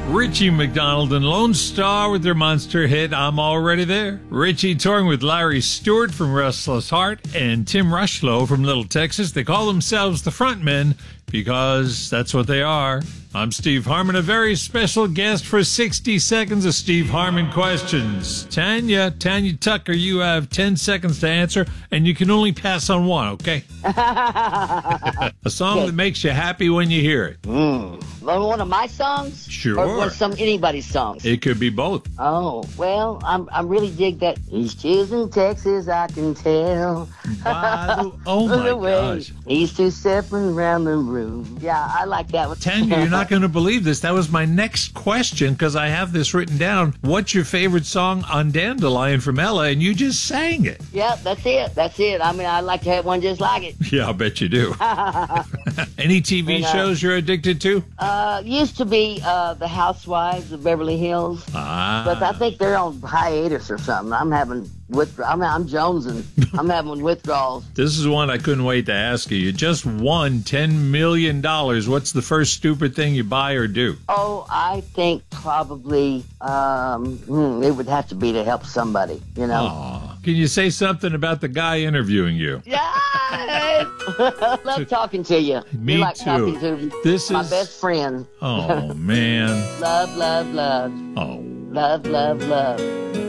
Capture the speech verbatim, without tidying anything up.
Richie McDonald and Lone Star with their monster hit, I'm Already There. Richie touring with Larry Stewart from Restless Heart and Tim Rushlow from Little Texas. They call themselves the Frontmen because that's what they are. I'm Steve Harmon, a very special guest for sixty seconds of Steve Harmon questions. Tanya, Tanya Tucker, you have ten seconds to answer, and you can only pass on one, okay? A song Okay. that makes you happy when you hear it. Mm. One of my songs? Sure. Or one some anybody's songs? It could be both. Oh, well, I'm I really dig that. He's choosing Texas, I can tell. By the- oh, my The way gosh. He's two stepping around the room. Yeah, I like that one. Tanya, you're not going to believe this. That was my next question because I have this written down. What's your favorite song on Dandelion from Ella? And you just sang it. Yeah, that's it. That's it. I mean, I'd like to have one just like it. Yeah, I'll bet you do. Any T V And, uh, shows you're addicted to? Uh, used to be uh, the Housewives of Beverly Hills, Ah. but I think they're on hiatus or something. I'm having withdraw. I mean, I'm jonesing. I'm having withdrawals. This is one I couldn't wait to ask you. You just won ten million dollars. What's the first stupid thing you buy or do? Oh, I think probably um, hmm, it would have to be to help somebody. You know. Aw. Can you say something about the guy interviewing you? Yeah. Love talking to you. Me You're like too. talking to This my is- best friend. Oh, man. Love, love, love, Oh. love, love, love.